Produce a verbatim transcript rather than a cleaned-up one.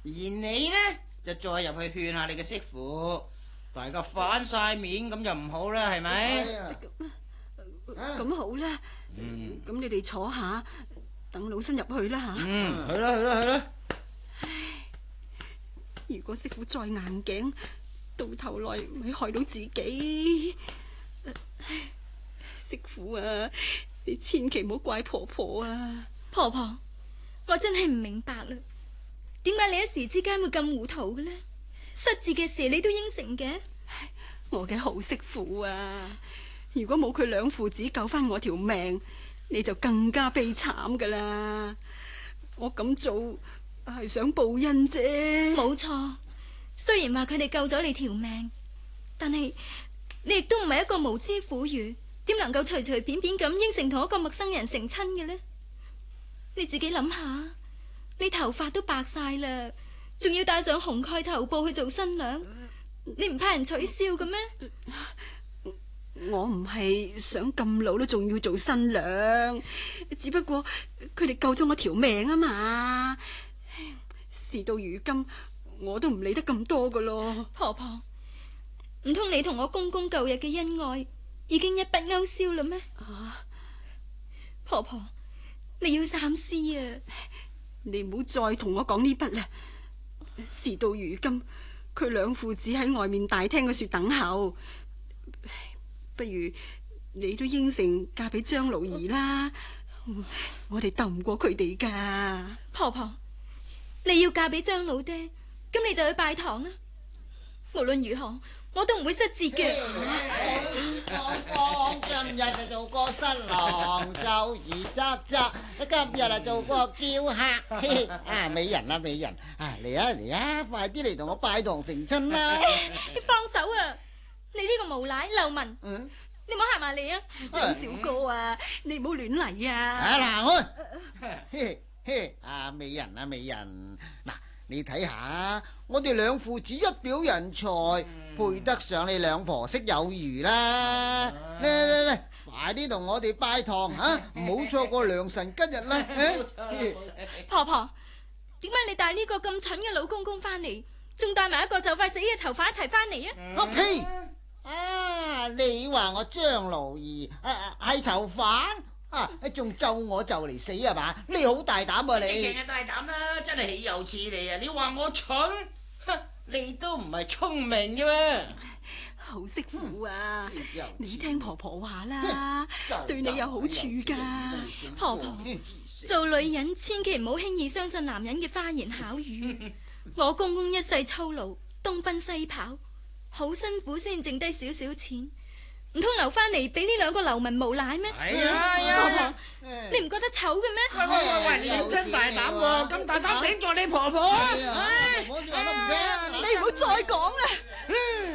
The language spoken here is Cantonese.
而你呢，就再入去勸下你嘅媳婦，大家反晒面咁就唔好啦，係咪？ 咁好啦， 嗯， 咁你哋坐下，等老身入去啦吓。 嗯，去啦去啦去啦。 如果媳婦再硬頸，到頭來咪害到自己。媳婦啊，你千祈唔好怪婆婆啊！ 婆婆，我真係唔明白啦，點解你一時之間會咁糊塗嘅呢？失智嘅事你都應承嘅。 我嘅好媳婦啊，如果冇佢兩父子救翻我條命，你就更加悲慘噶啦。我咁做係想報恩啫。 冇錯，雖然話佢哋救咗你條命，但係你亦都唔係一個無知婦孺，點能夠隨隨便便咁應承同一個陌生人成親嘅呢？你自己諗下，你頭髮都白晒啦，仲要戴上紅蓋頭布去做新娘，你唔怕人取笑嘅咩？ 我唔係想咁老都仲要做新娘，只不過佢哋救咗我條命啊嘛。事到如今，我都唔理得咁多噶咯。 婆婆，唔通你同我公公舊日嘅恩愛已經一筆勾銷啦咩？ 啊， 婆婆，你要三思啊！ 你唔好再同我講呢筆啦。事到如今，佢兩父子喺外面大廳嗰處等候，不如你都應承嫁俾張老兒啦。我哋鬥唔過佢哋噶。 婆婆，你要嫁俾張老爹，咁你就去拜堂啦。無論如何，我都唔會失節嘅。 公公今日就做個新郎，周而則則，今日啊做個叫客。啊，美人啦美人，啊嚟啊嚟啊，快啲嚟同我拜堂成親啦！ 你放手啊！你呢個無賴流民， 嗯， 你唔好行埋嚟啊！ 張小哥啊，你唔好亂嚟啊！ 啊嗱，嘿嘿，啊美人啊美人，嗱你睇下，我哋兩父子一表人才，配得上你兩婆媳有餘啦！嚟嚟嚟，快啲同我哋拜堂啊！唔好錯過良辰吉日啦！ 婆婆，點解你帶呢個咁蠢嘅老公公翻嚟，仲帶埋一個就快死嘅囚犯一齊翻嚟啊？ 我呸！啊，你話我張勞兒啊係囚犯啊，仲咒我就嚟死係嘛？你好大膽啊你！ 直情係大膽啦，真係豈有此理啊！你話我蠢，你都唔係聰明嘅咩？ 好媳婦啊， 嗯你聽婆婆話啦，對你有好處噶。 婆婆，做女人千祈唔好輕易相信男人嘅花言巧語。我公公一世操勞，東奔西跑，好辛苦先剩低少少錢，唔通留翻嚟俾呢兩個流民無賴咩？ 係啊係啊！ 婆婆，你唔覺得醜嘅咩？ 喂喂喂喂，你真大膽喎！咁大膽頂撞你婆婆啊！ 婆婆說話都唔聽， 你唔好再講啦。